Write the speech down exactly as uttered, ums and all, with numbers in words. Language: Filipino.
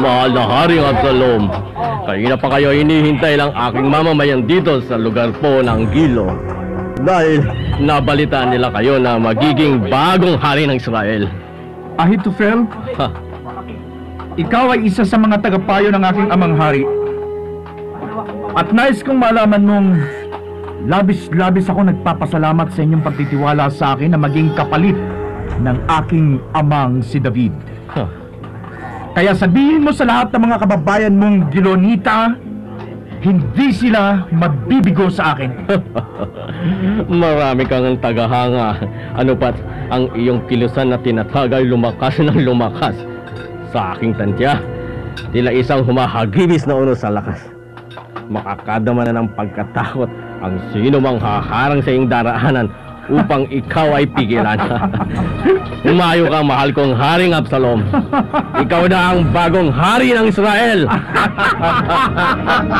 mahal na Haring Absalom. Kanina pa kayo hinihintay lang aking mamamayan dito sa lugar po ng Gilo. Dahil nabalitaan nila kayo na magiging bagong hari ng Israel. Ahitofel, Ha, ikaw ay isa sa mga tagapayo ng aking amang hari. At nais kong malaman mong labis-labis ako nagpapasalamat sa inyong pagtitiwala sa akin na maging kapalit ng aking amang si David. ha. Kaya sabihin mo sa lahat ng mga kababayan mong Gilonita, hindi sila mabibigo sa akin. Marami kang tagahanga. Ano pat, ang iyong kilusan na tinatagay lumakas ng lumakas. Sa aking tantya, tila isang humahagibis na uno sa lakas. Makakadama na ng pagkatakot ang sino mang haharang sa iyong daraanan upang ikaw ay pigilan. Umayo ka, mahal kong Haring Absalom. Ikaw na ang bagong hari ng Israel.